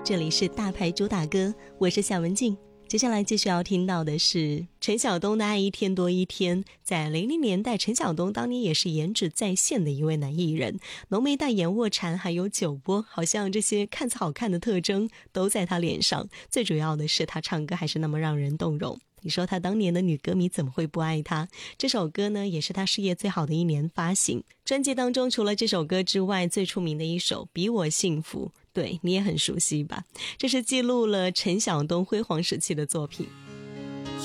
这里是大牌主打歌，我是夏文静。接下来继续要听到的是陈晓东的爱一天多一天。在00年代，陈晓东当年也是颜值在线的一位男艺人，浓眉大眼、卧蚕还有酒窝，好像这些看似好看的特征都在他脸上。最主要的是他唱歌还是那么让人动容。你说他当年的女歌迷怎么会不爱他？这首歌呢，也是他事业最好的一年发行。专辑当中除了这首歌之外，最出名的一首《比我幸福》，对，你也很熟悉吧？这是记录了陈晓东辉煌时期的作品。